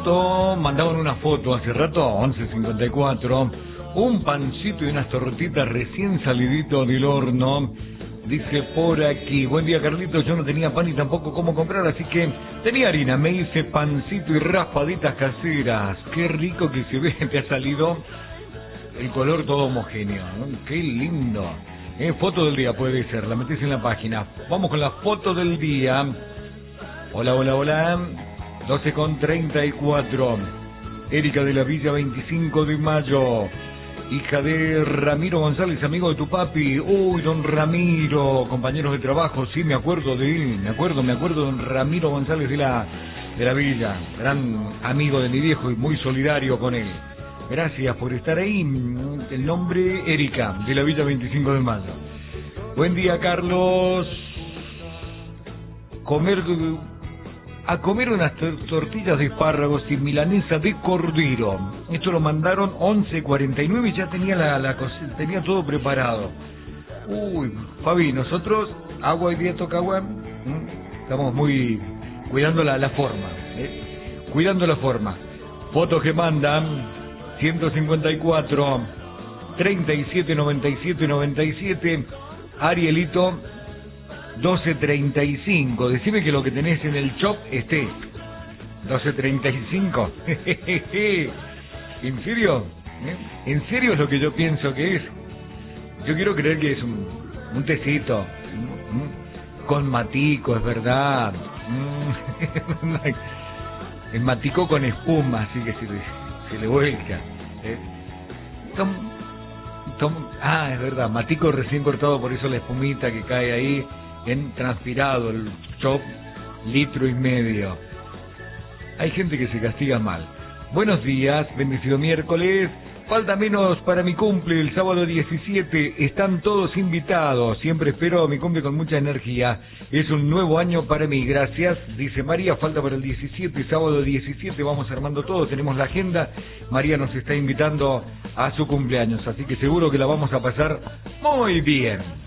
foto, mandaban una foto hace rato, 11:54, un pancito y unas tortitas recién salidito del horno. Dice por aquí, buen día Carlitos, yo no tenía pan y tampoco cómo comprar, así que tenía harina, me hice pancito y raspaditas caseras. Qué rico que se ve, te ha salido el color todo homogéneo, ¿no? Qué lindo. Foto del día puede ser, la metés en la página. Vamos con la foto del día. Hola, hola, hola. 12:34. Erika de la Villa 25 de Mayo. Hija de Ramiro González, amigo de tu papi. Uy, don Ramiro, compañeros de trabajo, sí, me acuerdo de él, me acuerdo de don Ramiro González de la Villa, gran amigo de mi viejo y muy solidario con él. Gracias por estar ahí. El nombre, Erika, de la Villa 25 de Mayo. Buen día, Carlos. A comer unas tortillas de espárragos y milanesa de cordero. Esto lo mandaron 11:49 y ya tenía todo preparado. Uy, Fabi, nosotros, agua y día toca agua, estamos muy cuidando la forma, cuidando la forma. Fotos que mandan 154 37 97 97. Arielito 12:35, decime que lo que tenés en el shop esté 12:35. ¿En serio? ¿En serio es lo que yo pienso que es? Yo quiero creer que es un tecito con matico, es verdad. El matico con espuma, así que se le vuelca. Es verdad, matico recién cortado, por eso la espumita que cae ahí. En transpirado, el shop, 1,5 litros. Hay gente que se castiga mal. Buenos días, bendecido miércoles. Falta menos para mi cumple, el sábado 17. Están todos invitados. Siempre espero mi cumple con mucha energía. Es un nuevo año para mí. Gracias, dice María. Falta para el 17, sábado 17. Vamos armando todo. Tenemos la agenda. María nos está invitando a su cumpleaños. Así que seguro que la vamos a pasar muy bien.